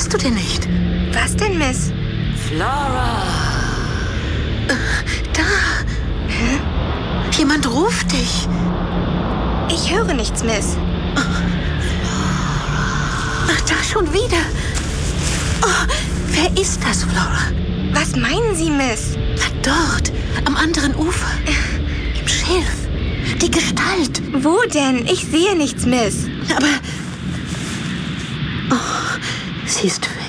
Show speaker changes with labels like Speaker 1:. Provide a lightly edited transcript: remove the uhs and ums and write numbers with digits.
Speaker 1: hörst du denn nicht?
Speaker 2: Was denn, Miss?
Speaker 3: Flora!
Speaker 1: Da.
Speaker 2: Hä?
Speaker 1: Jemand ruft dich.
Speaker 2: Ich höre nichts, Miss.
Speaker 1: Ach, da schon wieder. Oh, wer ist das, Flora?
Speaker 2: Was meinen Sie, Miss?
Speaker 1: Dort, am anderen Ufer. Im Schilf. Die Gestalt.
Speaker 2: Wo denn? Ich sehe nichts, Miss.
Speaker 1: Aber... Oh, sie ist weg.